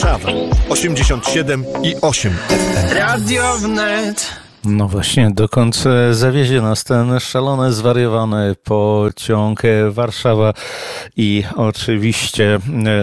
Warszawa 87,8 FM. Radio Wnet. No właśnie, dokąd zawiezie nas ten szalony, zwariowany pociąg Warszawa i oczywiście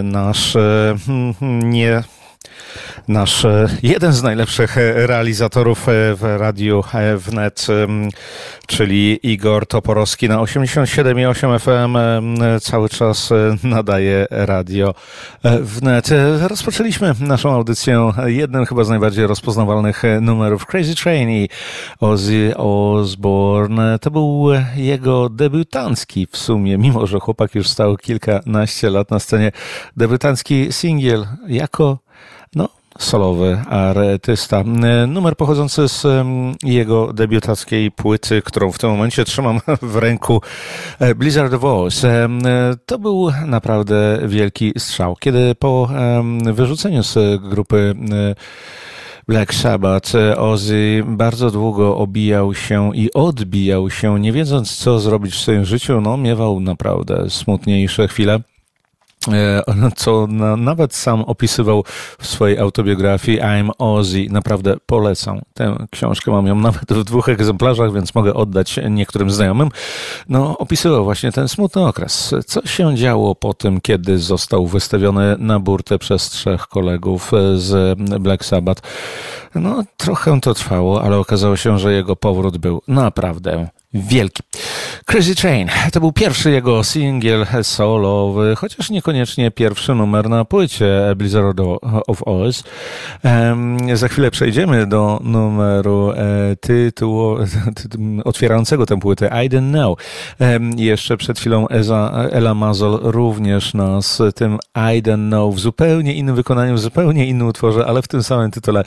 nasz jeden z najlepszych realizatorów w Radiu Wnet, czyli Igor Toporowski na 87,8 FM cały czas nadaje Radio Wnet. Rozpoczęliśmy naszą audycję jednym chyba z najbardziej rozpoznawalnych numerów Crazy Train i Ozzy Osbourne. To był jego debiutancki w sumie, mimo że chłopak już stał kilkanaście lat na scenie, debiutancki singiel jako solowy artysta. Numer pochodzący z jego debiutackiej płyty, którą w tym momencie trzymam w ręku, Blizzard of Oz. To był naprawdę wielki strzał. Kiedy po wyrzuceniu z grupy Black Sabbath Ozzy bardzo długo obijał się i odbijał się, nie wiedząc co zrobić w swoim życiu, miewał naprawdę smutniejsze chwile, co nawet sam opisywał w swojej autobiografii I'm Ozzy. Naprawdę polecam tę książkę, mam ją nawet w 2 egzemplarzach, więc mogę oddać niektórym znajomym. Opisywał właśnie ten smutny okres. Co się działo po tym, kiedy został wystawiony na burtę przez 3 kolegów z Black Sabbath. Trochę to trwało, ale okazało się, że jego powrót był naprawdę wielki. Crazy Train to był pierwszy jego singiel solowy, chociaż niekoniecznie pierwszy numer na płycie Blizzard of Oz. Za chwilę przejdziemy do numeru otwierającego tę płytę I Don't Know. Jeszcze przed chwilą Ella Mazzol również nas tym I Don't Know w zupełnie innym wykonaniu, w zupełnie innym utworze, ale w tym samym tytule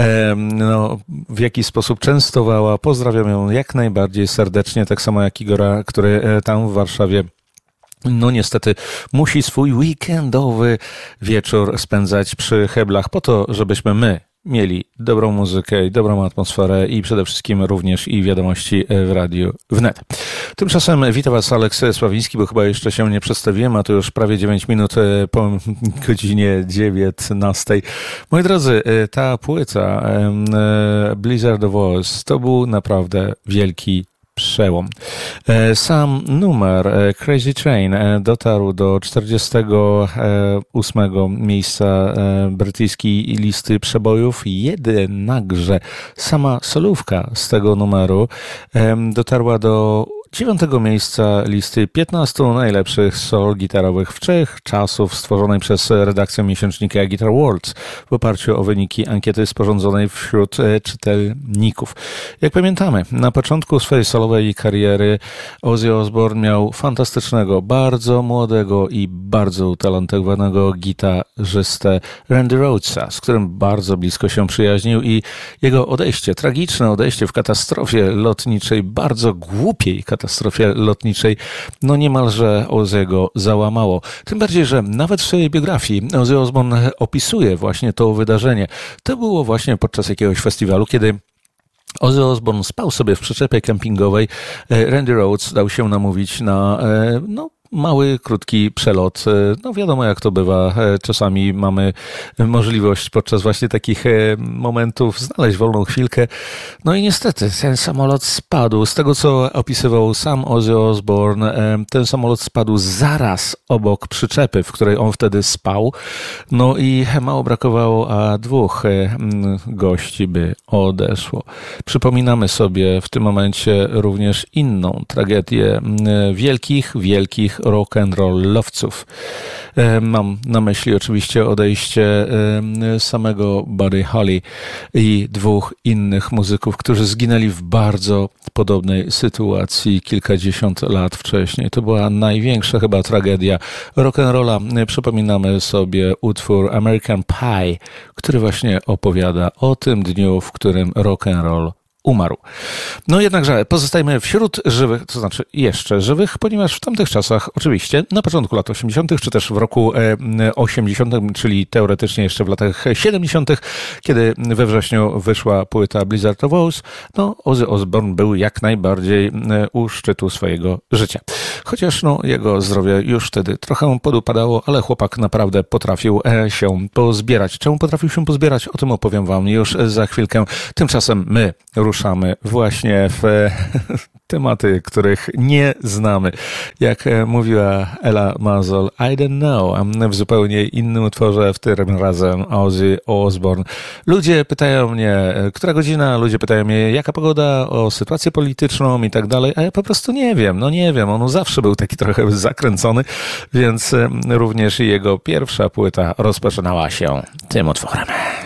w jakiś sposób częstowała. Pozdrawiam ją jak najbardziej serdecznie, tak samo jak Igora, który tam w Warszawie niestety musi swój weekendowy wieczór spędzać przy heblach po to, żebyśmy my mieli dobrą muzykę i dobrą atmosferę i przede wszystkim również i wiadomości w Radiu Wnet. Tymczasem witam Was, Aleks Sławiński, bo chyba jeszcze się nie przedstawiłem, a to już prawie 9 minut po godzinie 19. Moi drodzy, ta płyta Blizzard of Oz to był naprawdę wielki przełom. Sam numer Crazy Train dotarł do 48 miejsca brytyjskiej listy przebojów, jednakże sama solówka z tego numeru dotarła do 9 miejsca listy 15 najlepszych solo gitarowych wszechczasów stworzonej przez redakcję miesięcznika Guitar World w oparciu o wyniki ankiety sporządzonej wśród czytelników. Jak pamiętamy, na początku swojej solowej kariery Ozzy Osbourne miał fantastycznego, bardzo młodego i bardzo utalentowanego gitarzystę Randy Rhodesa, z którym bardzo blisko się przyjaźnił i jego odejście, tragiczne odejście w katastrofie lotniczej, bardzo głupiej katastrofie lotniczej, niemalże Ozzy'ego załamało. Tym bardziej, że nawet w swojej biografii Ozzy Osbourne opisuje właśnie to wydarzenie. To było właśnie podczas jakiegoś festiwalu, kiedy Ozzy Osbourne spał sobie w przyczepie kempingowej. Randy Rhodes dał się namówić na mały, krótki przelot. Wiadomo jak to bywa. Czasami mamy możliwość podczas właśnie takich momentów znaleźć wolną chwilkę. I niestety ten samolot spadł. Z tego co opisywał sam Ozzy Osbourne, ten samolot spadł zaraz obok przyczepy, w której on wtedy spał. I mało brakowało, a 2 gości by odeszło. Przypominamy sobie w tym momencie również inną tragedię wielkich rock'n'rollowców. Mam na myśli oczywiście odejście samego Buddy Holly i 2 innych muzyków, którzy zginęli w bardzo podobnej sytuacji kilkadziesiąt lat wcześniej. To była największa chyba tragedia rock'n'rolla. Przypominamy sobie utwór American Pie, który właśnie opowiada o tym dniu, w którym rock'n'roll umarł. No jednakże pozostajemy wśród żywych, to znaczy jeszcze żywych, ponieważ w tamtych czasach, oczywiście, na początku lat 80., czy też w roku 80., czyli teoretycznie jeszcze w latach 70., kiedy we wrześniu wyszła płyta Blizzard of Oz, no Ozzy Osbourne był jak najbardziej u szczytu swojego życia. Chociaż no, jego zdrowie już wtedy trochę podupadało, ale chłopak naprawdę potrafił się pozbierać. Czemu potrafił się pozbierać? O tym opowiem wam już za chwilkę. Tymczasem my ruszamy właśnie w tematy, których nie znamy. Jak mówiła Ella Mazzol, I don't know, w zupełnie innym utworze, w tym razem Ozzy Osbourne. Ludzie pytają mnie, która godzina, ludzie pytają mnie, jaka pogoda, o sytuację polityczną i tak dalej, a ja po prostu nie wiem, on zawsze był taki trochę zakręcony, więc również jego pierwsza płyta rozpoczynała się tym utworem.